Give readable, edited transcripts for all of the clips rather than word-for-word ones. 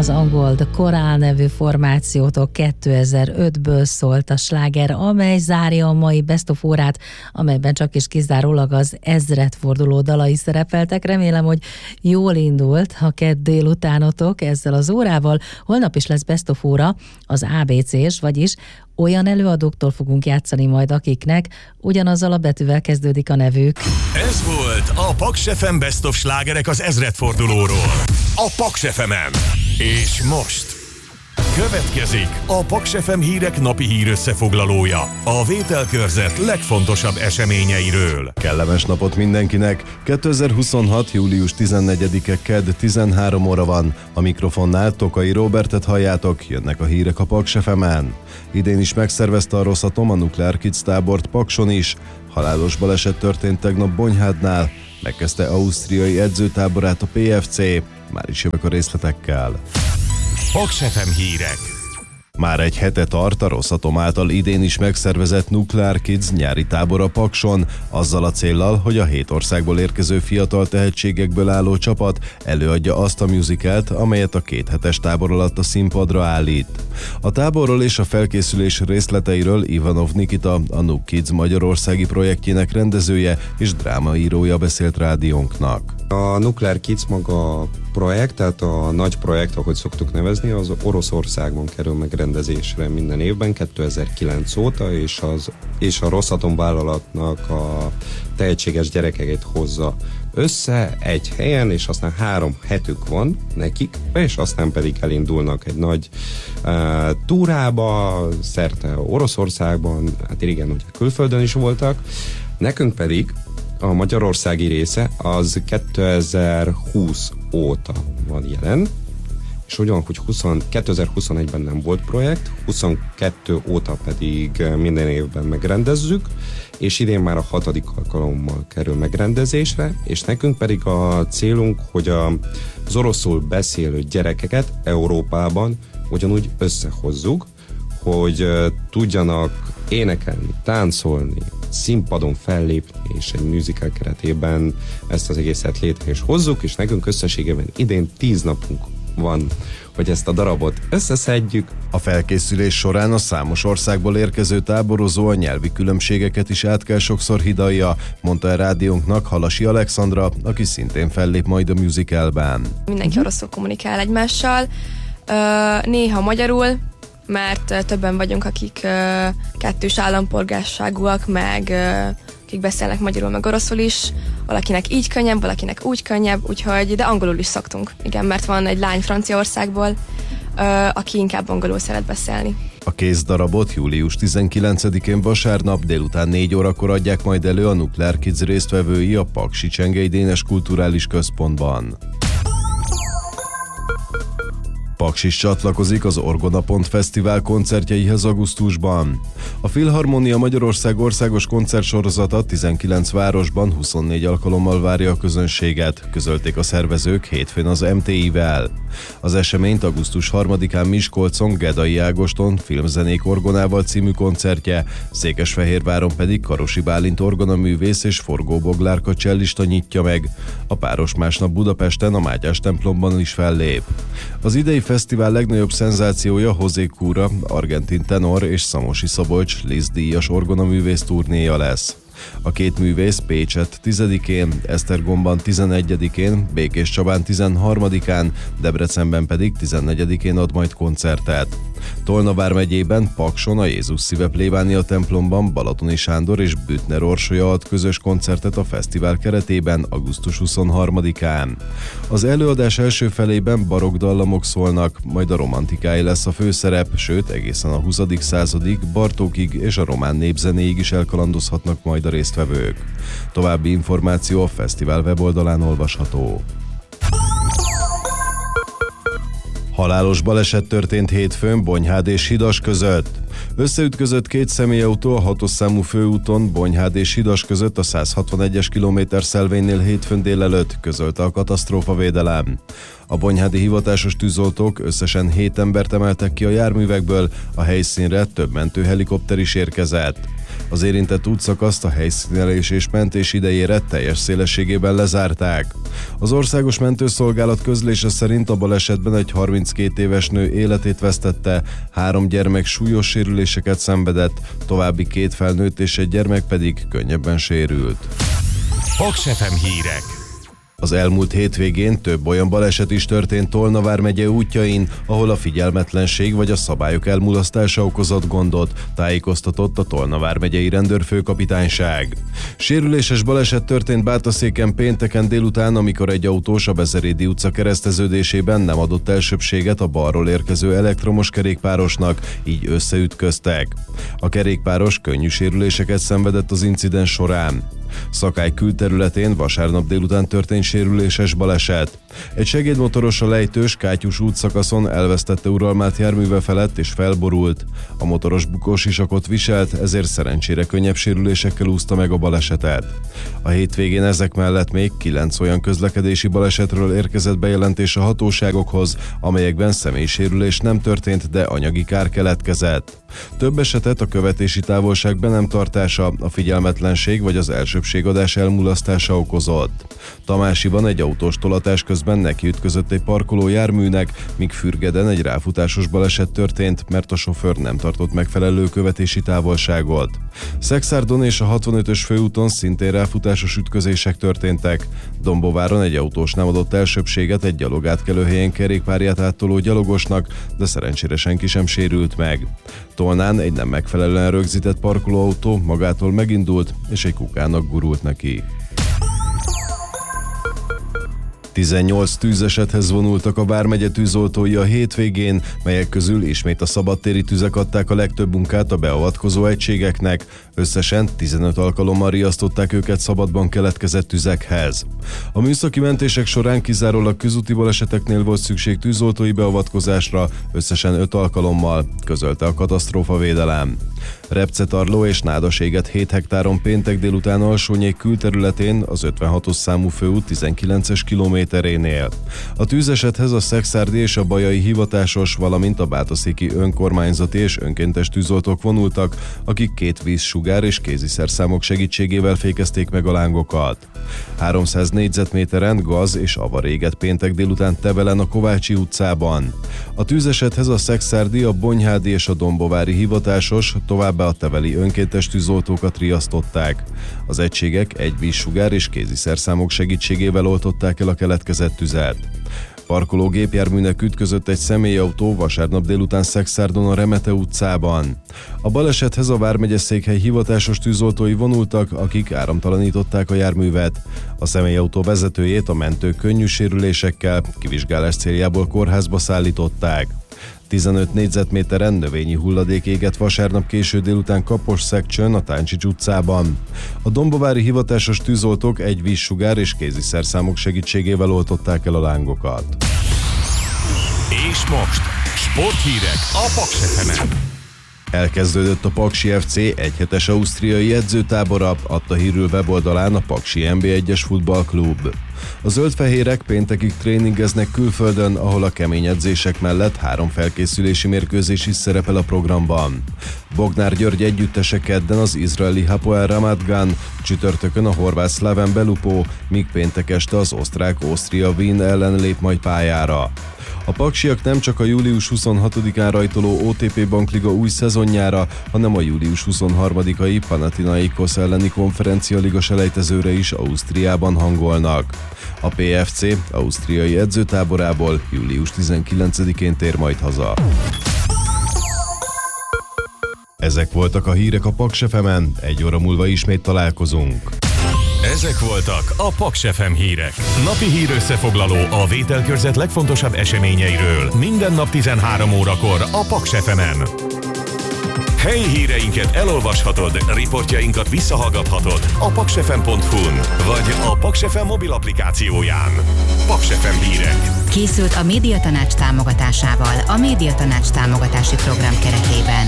Az angol The Coral nevű formációtól 2005-ből szólt a sláger, amely zárja a mai Best of órát, amelyben csak is kizárólag az ezredforduló dalai szerepeltek. Remélem, hogy jól indult a kedd délutánotok ezzel az órával. Holnap is lesz Best of óra, az ABC-s, vagyis olyan előadóktól fogunk játszani majd, akiknek ugyanazzal a betűvel kezdődik a nevük. Ez volt a Paks FM Best of slágerek az ezredfordulóról. A Paks FM-en. És most következik a Paks FM hírek napi hírösszefoglalója, a vételkörzet legfontosabb eseményeiről. Kellemes napot mindenkinek! 2026. július 14-e kedd 13 óra van. A mikrofonnál Tokai Róbertet halljátok, jönnek a hírek a Paks FM-en. Idén is megszervezte a Rosatom a Nuclear Kids tábort Pakson is. Halálos baleset történt tegnap Bonyhádnál. Megkezdte ausztriai edzőtáborát a PFC. Már is jövök a részletekkel. Paks FM hírek. Már egy hete tart a Rosatom által idén is megszervezett Nuclear Kids nyári tábor a Pakson, azzal a céllal, hogy a 7 országból érkező fiatal tehetségekből álló csapat előadja azt a musicalt, amelyet a 2 hetes tábor alatt a színpadra állít. A táborról és a felkészülés részleteiről Ivanov Nikita, a Nuc Kids magyarországi projektjének rendezője és drámaírója beszélt rádiónknak. A Nuclear Kids maga projekt, tehát a nagy projekt, ahogy szoktuk nevezni, az Oroszországban kerül megrendezésre minden évben, 2009 óta, és a Rosatom vállalatnak a tehetséges gyerekeket hozza össze egy helyen, és aztán 3 hetük van nekik, és aztán pedig elindulnak egy nagy túrába, szerte Oroszországban, hát igen, ugye külföldön is voltak, nekünk pedig a magyarországi része az 2020 óta van jelen, és ugyan, hogy 2021-ben nem volt projekt, 22 óta pedig minden évben megrendezzük, és idén már a 6. alkalommal kerül megrendezésre, és nekünk pedig a célunk, hogy az oroszul beszélő gyerekeket Európában ugyanúgy összehozzuk, hogy tudjanak énekelni, táncolni, színpadon fellépni, és egy musical keretében ezt az egészet létre is hozzuk, és nekünk összességében idén 10 napunk van, hogy ezt a darabot összeszedjük. A felkészülés során a számos országból érkező táborozó a nyelvi különbségeket is át kell sokszor hidalja, mondta a rádiónknak Halasi Alexandra, aki szintén fellép majd a musicalben. Mindenki oroszul kommunikál egymással, néha magyarul, mert többen vagyunk, akik kettős állampolgárságúak, meg akik beszélnek magyarul, meg oroszul is. Valakinek így könnyebb, valakinek úgy könnyebb, úgyhogy, de angolul is szoktunk. Igen, mert van egy lány Franciaországból, aki inkább angolul szeret beszélni. A kézdarabot július 19-én vasárnap délután 4 órakor adják majd elő a Nuclear Kids résztvevői a Paksi Csengei Dénes Kulturális Központban. Paks is csatlakozik az Orgonapont Fesztivál koncertjeihez augusztusban. A Filharmonia Magyarország országos koncertsorozata 19 városban 24 alkalommal várja a közönséget, közölték a szervezők hétfőn az MTI-vel. Az eseményt augusztus 3-án Miskolcon Gedai Ágoston Filmzenék orgonával című koncertje, Székesfehérváron pedig Karosi Bálint orgonaművész és Forgó Boglárka csellista nyitja meg. A páros másnap Budapesten a Mátyás templomban is fellép. Az idei fesztivál legnagyobb szenzációja José Cura, argentin tenor és Szamosi Szabolcs Liszt díjas orgonaművész turnéja lesz. A 2 művész Pécset 10-én, Esztergomban 11-én, Békéscsabán 13-án, Debrecenben pedig 14-én ad majd koncertet. Tolna vármegyében Pakson a Jézus Szíve plébánia templomban Balatoni Sándor és Büttner Orsolya ad közös koncertet a fesztivál keretében augusztus 23-án. Az előadás első felében barokk dallamok szólnak, majd a romantikáé lesz a főszerep, sőt egészen a 20. századig Bartókig és a román népzenéig is elkalandozhatnak majd a résztvevők. További információ a fesztivál weboldalán olvasható. Halálos baleset történt hétfőn Bonyhád és Hidas között. Összeütközött 2 személyautó a 6-os számú főúton Bonyhád és Hidas között a 161-es kilométerszelvénynél hétfőn délelőtt, közölte a katasztrófavédelem. A bonyhádi hivatásos tűzoltók összesen 7 embert emeltek ki a járművekből, a helyszínre több mentőhelikopter is érkezett. Az érintett útszakaszt a helyszínelés és mentés idejére teljes szélességében lezárták. Az Országos Mentőszolgálat közlése szerint a balesetben egy 32 éves nő életét vesztette, 3 gyermek súlyos sérüléseket szenvedett, további 2 felnőtt és egy gyermek pedig könnyebben sérült. Paks FM hírek. Az elmúlt hétvégén több olyan baleset is történt Tolna vármegye útjain, ahol a figyelmetlenség vagy a szabályok elmulasztása okozott gondot, tájékoztatott a Tolna vármegyei rendőrfőkapitányság. Sérüléses baleset történt Bátaszéken pénteken délután, amikor egy autós a Bezerédi utca kereszteződésében nem adott elsőbbséget a balról érkező elektromos kerékpárosnak, így összeütköztek. A kerékpáros könnyű sérüléseket szenvedett az incidens során. Szakály külterületén vasárnap délután történt sérüléses baleset. Egy segédmotoros a Lejtős Kátyus útszakaszon elvesztette uralmát járműve felett és felborult. A motoros bukósisakot viselt, ezért szerencsére könnyebb sérülésekkel úszta meg a balesetet. A hétvégén ezek mellett még 9 olyan közlekedési balesetről érkezett bejelentés a hatóságokhoz, amelyekben személysérülés nem történt, de anyagi kár keletkezett. Több esetet a követési távolság be nem tartása, a figyelmetlenség vagy az elsőbbségadás elmulasztása okozott. Tamásiban egy autós tolatás közben nekiütközött egy parkoló járműnek, míg Fürgeden egy ráfutásos baleset történt, mert a sofőr nem tartott megfelelő követési távolságot. Szexárdon és a 65-ös főúton szintén ráfutásos ütközések történtek. Dombováron egy autós nem adott elsőbbséget egy gyalogátkelőhelyen kerékpárját áttoló gyalogosnak, de szerencsére senki sem sérült meg. Tolnán egy nem megfelelően rögzített parkolóautó magától megindult, és egy kukának gurult neki. 18 tűzesethez vonultak a vármegye tűzoltói a hétvégén, melyek közül ismét a szabadtéri tüzek adták a legtöbb munkát a beavatkozó egységeknek. Összesen 15 alkalommal riasztották őket szabadban keletkezett tüzekhez. A műszaki mentések során kizárólag közúti baleseteknél volt szükség tűzoltói beavatkozásra, összesen 5 alkalommal, közölte a katasztrófavédelem. Repcetarló és Nádas éget 7 hektáron péntek délután Alsónyék külterületén, az 56-os számú főút 19-es kilométerénél. A tűzesethez a szexárdi és a bajai hivatásos, valamint a bátaszéki önkormányzati és önkéntes tűzoltók vonultak, akik 2 vízsugár és kéziszerszámok segítségével fékezték meg a lángokat. 300 négyzetméteren gaz és avar égett péntek délután Tevelen a Kovácsi utcában. A tűzesethez a szexárdi, a bonyhádi és a dombovári hivatásos, továbbá a teveli önkéntes tűzoltókat riasztották. Az egységek egy vízsugár és kéziszerszámok segítségével oltották el a keletkezett tüzet. Parkoló gépjárműnek ütközött egy személyautó vasárnap délután Szexárdon a Remete utcában. A balesethez a vármegyeszékhely hivatásos tűzoltói vonultak, akik áramtalanították a járművet. A személyautó vezetőjét a mentők könnyű sérülésekkel kivizsgálás céljából kórházba szállították. 15 négyzetméteren növényi hulladék égett vasárnap késő délután Kaposszegcsön a Táncsics utcában. A dombovári hivatásos tűzoltók egy vízsugár és kéziszerszámok segítségével oltották el a lángokat. És most sporthírek a Paks FM-en. Elkezdődött a Paksi FC egyhetes ausztriai edzőtábora, adta hírül weboldalán a Paksi NB1-es futballklub. A zöldfehérek péntekig tréningeznek külföldön, ahol a kemény edzések mellett 3 felkészülési mérkőzés is szerepel a programban. Bognár György együttese kedden az izraeli Hapoel Ramat Gan, csütörtökön a horvát Slaven Belupo, míg péntek este az osztrák Austria Wien ellen lép majd pályára. A paksiak nem csak a július 26-án rajtoló OTP Bankliga új szezonjára, hanem a július 23-ai Panathinaikos elleni konferencialiga selejtezőre is Ausztriában hangolnak. A PFC ausztriai edzőtáborából július 19-én tér majd haza. Ezek voltak a hírek a Paks FM-en, 1 óra múlva ismét találkozunk. Ezek voltak a Paks FM hírek. Napi hír összefoglaló a vételkörzet legfontosabb eseményeiről. Minden nap 13 órakor a Paks FM-en. Helyi híreinket elolvashatod, riportjainkat visszahallgathatod a paksfm.hu-n vagy a Paks FM mobil applikációján. Paks FM hírek. Készült a Médiatanács támogatásával a Médiatanács támogatási program keretében.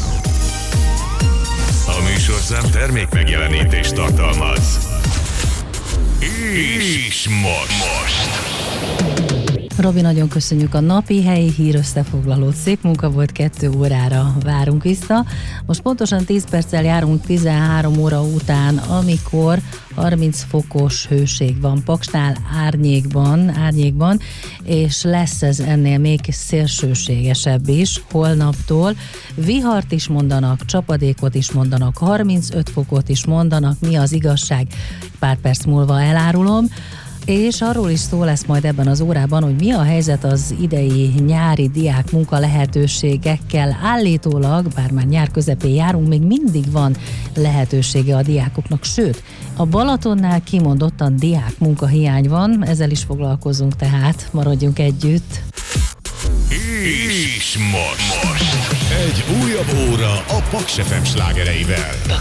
A műsorszám termék megjelenítést tartalmaz. És most. Robi, nagyon köszönjük a napi helyi hír összefoglalót. Szép munka volt, 2 órára várunk vissza. Most pontosan 10 perccel járunk 13 óra után, amikor 30 fokos hőség van Paksnál, árnyékban, és lesz ez ennél még szélsőségesebb is holnaptól. Vihart is mondanak, csapadékot is mondanak, 35 fokot is mondanak. Mi az igazság? Pár perc múlva elárulom. És arról is szó lesz majd ebben az órában, hogy mi a helyzet az idei nyári diák munka lehetőségekkel. Állítólag, bár már nyár közepén járunk, még mindig van lehetősége a diákoknak, sőt, a Balatonnál kimondottan diák munkahiány van, ezzel is foglalkozunk, tehát maradjunk együtt. És most egy újabb óra a Paks FM slágereivel.